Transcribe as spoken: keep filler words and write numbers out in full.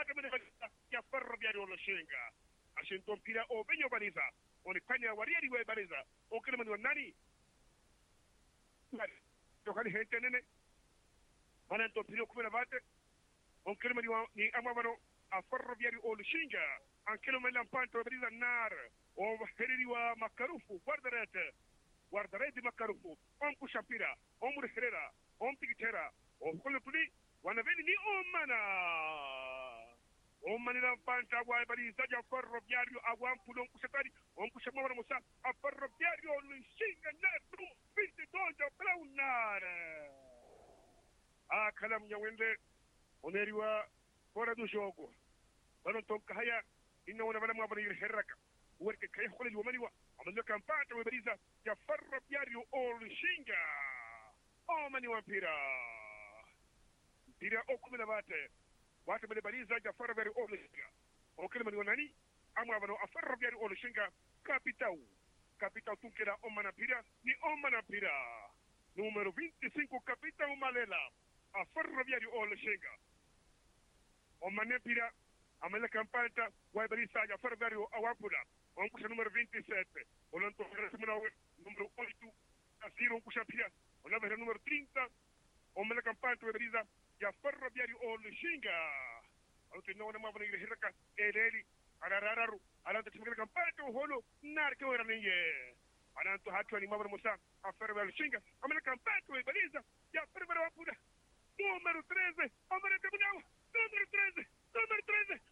bata mene baliza ya Ferroviario Lushinga ashinto mpira o benyo baliza onifanya wariari we baliza okele mani wanani tokani hente nene mana to mpira kumena bate onkele mani ni amabano a Ferroviario Lushinga ankele mani lampanto baliza nar o heriri wa makarufu guardarete guardarete makarufu on kushampira on murherera on tigitera o kole tuli wanaveni ni omana omani lampanta wa baliza ya Ferroviario awampulon kushatari on kushamara musa a Ferroviario Lushinga na vinte doja braunar a kalam nyawende oneriwa fora do jogo banon ton kahaya inna wana bala mabani herraka werke kay khole wamani wa amalla kampanta wa baliza ya Ferroviario Lushinga omani wampira mpira okumena bate watu bale baliza ya Ferroviario Lushinga okele mani wanani amwa bano a Ferroviario Lushinga capitão capitão tunkera omana pira ni omana pira número vinte e cinco capitão Malela a Ferroviario Lushinga omane pira amela campanta wa baliza ya Ferroviario awampula onkusha número vinte e sete olonto resmuna número oito asiro onkusha pira olava número trinta omela campanta wa baliza ya Ferroviario Lushinga alote no na mabana ile hiraka eleli ararararu alanta timikela campanta holo narke ora ninye ananto hatu ni mabana musa a Ferroviario Lushinga omela campanta wa baliza ya Ferroviario awampula número treze omela cabunawa número treze número treze